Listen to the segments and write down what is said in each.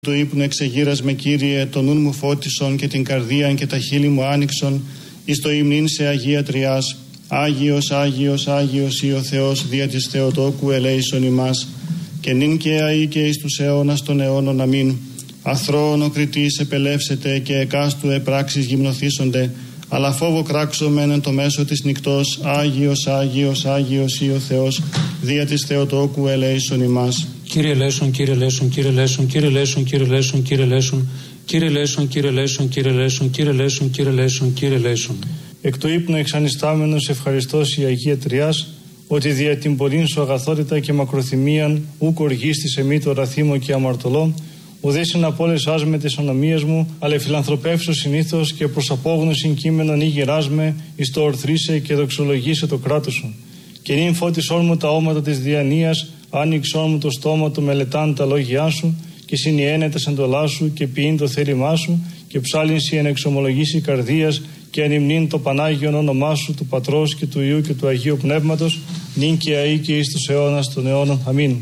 Του ύπνου εξεγείρας με, Κύριε, το νουν μου φώτισον και την καρδίαν και τα χείλη μου άνοιξον, εις το υμνήν σε Αγία Τριάς. Άγιος, Άγιος, Άγιος ή ο Θεός δια της Θεοτόκου ελέησον ημάς, και νυν και αεί και εις τους αιώνας των αιώνων. Αμήν. Αθρώον ο κριτής επελεύσεται και εκάστου επράξεις γυμνοθήσονται, αλλά φόβο κράξομεν εν το μέσο της νυκτός. Άγιος, Άγιος, Άγιος ή ο Θεός δια της Θεοτόκου ελέησον ημάς. Κύριε ελέησον, Κύριε ελέησον, Κύριε ελέησον, Κύριε ελέησον, Κύριε ελέησον, Κύριε ελέησον, Κύριε ελέησον, Κύριε ελέησον, Κύριε ελέησον, Κύριε ελέησον, Κύριε ελέησον, Κύριε ελέησον. Εκ του ύπνου εξανιστάμενος ευχαριστώς η Αγία Τριάς, ότι δια την πολλήν σου αγαθότητα και μακροθυμίαν ουκ οργίστης εμεί το ραθήμο και αμαρτωλό, ουδέσιν απόλες άσμε τις ονομίες μου, αλλά φιλανθρωπεύσου συνήθως και προς απόγνωσιν κείμενον ή γεράσμε, εις το ορθρίσε και δοξολογήσε το κράτος σου. Και νυν φώτισόν μου τα όματα της διανοίας, άνοιξόν μου το στόμα του μελετάν τα λόγια σου, και συνιένε τα σεντολά σου και ποιήν το θέλημά σου, και ψάλινσι εν εξομολογήσει καρδίας, και ανυμνήν το Πανάγιον όνομά σου, του Πατρός και του Υιού και του Αγίου Πνεύματος, νυν και αεί και εις τους αιώνας των αιώνων. Αμήν.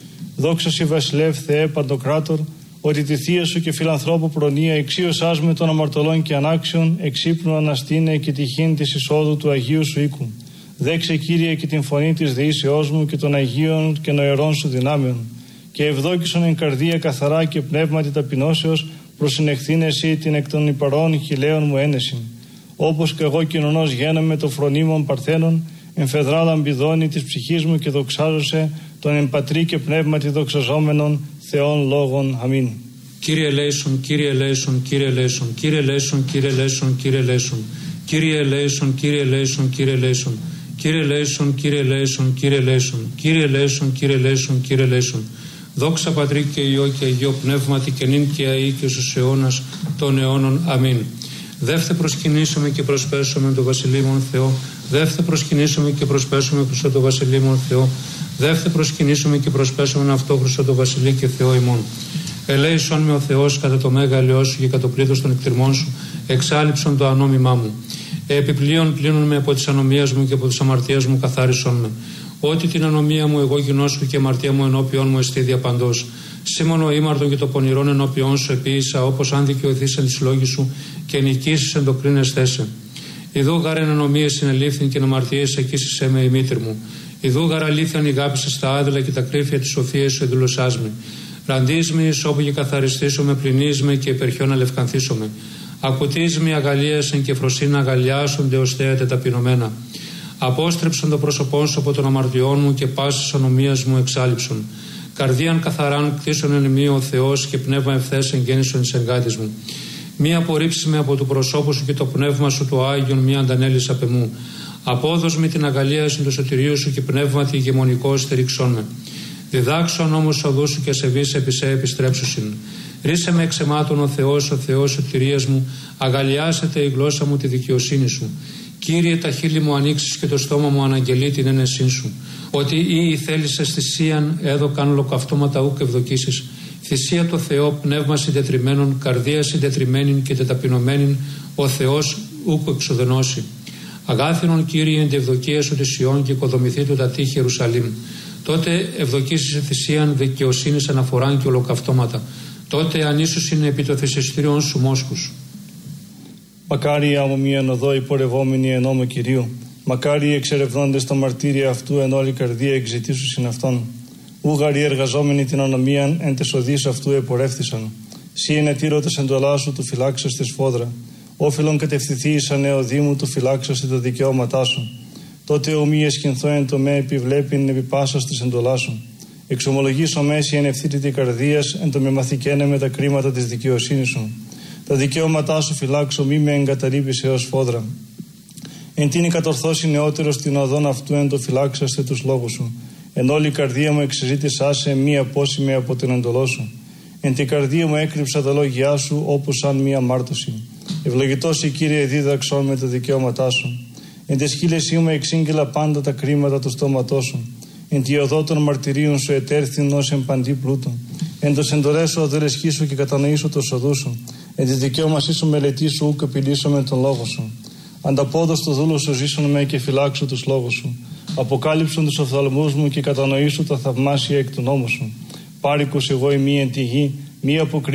Δόξα σοι Βασιλεύ Θεέ Παντοκράτορ, ότι τη θεία σου και φιλανθρώπου προνοία εξίωσάς με των αμαρτωλών και ανάξιων, εξύπνου αναστήνε και τυχήν της εισόδου του Αγίου σου οίκου. Δέξε, Κύριε, και την φωνή της δεήσεώς μου και των Αγίων και νοερών σου δυνάμεων, και ευδόκησον εν καρδία καθαρά και πνεύματι ταπεινώσεως προσυνεχθήν εσύ την εκ των υπαρών χιλέων μου ένεσιν. Όπως και εγώ κοινωνός γένομαι το φρονίμων παρθένων, εμφεδρά λαμπιδώνει της ψυχής μου και δοξάζωσε τον εμπατρί και πνεύματι δοξαζόμενων Θεών λόγων. Αμήν. Κύριε ελέησον, Κύριε ελέησον, Κύριε ελέησον, Κύριε ελέησον, Κύριε ελέησον, Κύριε ελέησον, Κύριε ελέησον, Κύριε ελέησον, Κύριε ελέησον, Κύριε ελέησον, Κύριε ελέησον, Κύριε ελέησον, Κύριε ελέησον, Κύριε ελέησον, Κύριε ελέησον. Δόξα Πατρί και Υιό και Αγίο Πνεύματι και νυν και αεί και στους αιώνας των αιώνων. Αμήν. Δεύθε προσκυνήσουμε και προσπέσουμε το Βασιλείμον Θεό. Δεύθε προσκυνήσουμε και προσπέσουμε προς το Βασιλείμον Θεό. Δεύθε προσκυνήσουμε και προσπέσουμε αυτό προς το Βασιλεί και Θεό ημών. Ελέησον με ο Θεός κατά το μέγα ελαιό σου και κατά το πλήθος των εκτιρμών σου, εξάλειψον το ανόμημά μου. Επιπλέον πλύνουν με από τις ανομίες μου και από τις αμαρτίες μου καθάρισον με. Ότι την ανομία μου εγώ γινώσκω και αμαρτία μου ενώπιον μου εστί διαπαντός. Σήμωνο ήμαρτον και το πονηρόν ενώπιον σου επίησα, όπως αν δικαιωθείς εν της λόγης σου και νικήσεις εν το κρίνες θέσε. Ιδού γαρ εν ανομίες συνελήφθην και εν αμαρτίες εκείσισέ με η μήτρη μου. Ιδού γαρ αλήθειαν ηγάπησες τα άδελα και τα κρύφια της σοφίας σου εδουλωσάς με. Ραντείς με εις όπου και καθαριστήσω με, πλυνείς με και υπερχιόν αλευκανθήσω με. Ακουτείς με αγαλίασεν και φροσίνα αγαλιάσονται ως θέατε ταπεινωμένα. Απόστρεψον το πρόσωπό σου από των αμαρτιών μου και πάσης ανομίας μου εξάλειψον. Καρδίαν καθαράν κτίσον εν μη ο Θεός και πνεύμα ευθές εγγέννησον εις εγκάτης μου. Μη απορρίψεις με από του προσώπου σου και το πνεύμα σου το Άγιον μη αντανέλεις απ' εμού. Απόδος με την αγαλίαση του σωτηρίου σου και πνεύματι ηγεμονικό στηρίξον με. Διδάξον όμως οδού σου και ασεβείς επί σε επιστρέψουσιν. Ρίσε με εξαιμάτων ο Θεός σωτηρίας μου, αγαλιάσετε η γλώσσα μου τη δικαιοσύνη σου. Κύριε, τα χείλη μου ανοίξεις και το στόμα μου αναγγελεί την ένεσή σου. Ότι ή θέλησες θυσίαν έδωκαν ολοκαυτώματα ούκ ευδοκίσεις. Θυσία το Θεό, πνεύμα συντετριμένων, καρδία συντετριμένην και τεταπεινωμένην, ο Θεός ούκ εξοδενώσει. Αγάθινον, Κύριε, εν τη ευδοκία σου της Ιών και οικοδομηθεί του τα τείχη Ιερουσαλήμ. Τότε ευδοκίσεις θυσίαν δικαιοσύνης αναφοράν και ολοκαυτώματα. Τότε ανίσους είναι επί το θυσιστήριον σου μόσχους. Μακάρι άμμο μίαν οδό υπορευόμενοι εν νόμο Κυρίου. Μακάρι εξερευνώντες τα μαρτύρια αυτού εν όλη καρδία εξητήσου συν αυτόν. Ούγαροι εργαζόμενοι την ανομίαν εν τες οδείς αυτού επορεύθησαν. Σύ εν ετήρωτες εντολά σου του φυλάξας τη σφόδρα. Όφιλον κατευθυνθεί εις ανεοδήμου του φυλάξας τα δικαιώματά σου. Τότε ομοί εσχυνθώ εν το με επιβλέπειν επί πάσας της εντολά σου. Εξομολογήσω μέση εν ευθύτητη καρδίας εν το με μαθηκένε με τα κρίματα της δικαιοσύνης σου. Τα δικαιώματά σου φυλάξω, μη με εγκαταλείπεις έως φόδρα. Εν τίνη κατορθώσει νεότερο στην οδόν αυτού εν το φυλάξαστε τους λόγους σου. Εν όλη η καρδία μου εξεζήτησά σε μη απόσημη από την εντολό σου. Εν την καρδία μου έκρυψα τα λόγια σου όπως σαν μία μάρτωση. Ευλογητός η Κύριε δίδαξον με τα δικαιώματά σου. Εν τη σκύλεσή μου εξήγγειλα πάντα τα κρίματα του στόματός σου. Εν τη οδό των μαρτυρίων σου ετέρθην ως εν παντή πλούτο. Εν το σεντορέσω οδελεσχήσου και κατανοήσω το σοδού σου. Εν τη δικαίωμασή σου μελετήσου ούκ επιλύσω με τον λόγο σου. Ανταπόδος το δούλο σου ζήσουν με και φυλάξω τους λόγους σου. Αποκάλυψον τους οφθαλμούς μου και κατανοήσου τα θαυμάσια εκ του νόμου σου. Πάρικος εγώ ημί εν τη γη, μη αποκρίνω.